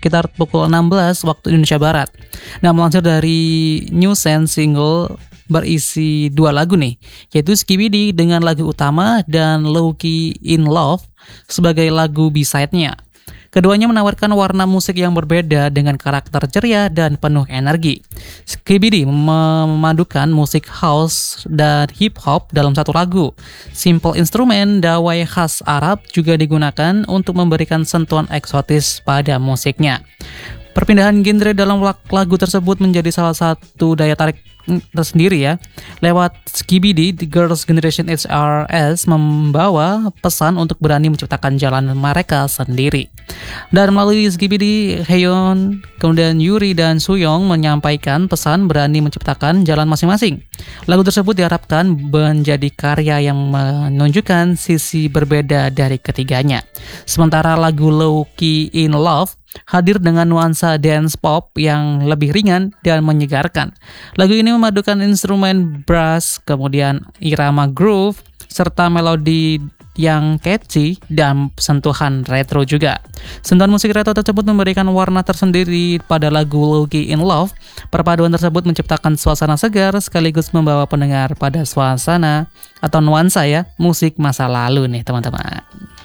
sekitar pukul 16 waktu Indonesia Barat. Nah, melansir dari New Sense, single berisi 2 lagu nih, yaitu Skibidi dengan lagu utama dan Low Key in Love sebagai lagu B-side-nya. Keduanya menawarkan warna musik yang berbeda dengan karakter ceria dan penuh energi. Skibidi memadukan musik house dan hip hop dalam satu lagu. Simple instrumen dawai khas Arab juga digunakan untuk memberikan sentuhan eksotis pada musiknya. Perpindahan genre dalam lagu tersebut menjadi salah satu daya tarik tersendiri ya. Lewat Skibidi, The Girls' Generation HRS membawa pesan untuk berani menciptakan jalan mereka sendiri. Dan melalui Skibidi, Haeyeon, kemudian Yuri dan Sooyoung menyampaikan pesan berani menciptakan jalan masing-masing. Lagu tersebut diharapkan menjadi karya yang menunjukkan sisi berbeda dari ketiganya. Sementara lagu Low Key in Love hadir dengan nuansa dance pop yang lebih ringan dan menyegarkan. Lagu ini memadukan instrumen brass, kemudian irama groove, serta melodi yang catchy dan sentuhan retro juga. Sentuhan musik retro tersebut memberikan warna tersendiri pada lagu Low Key in Love. Perpaduan tersebut menciptakan suasana segar sekaligus membawa pendengar pada suasana atau nuansa ya musik masa lalu nih teman-teman.